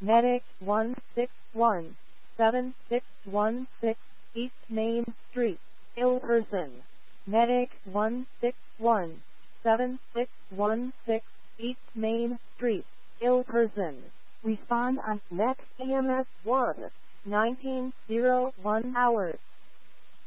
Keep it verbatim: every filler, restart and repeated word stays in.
Medic one six one, seven six one six, East Main Street, Ilverston. Medic one six one, seven six one six, East Main Street, Ilverston. Respond on next E M S one, nineteen oh one hours.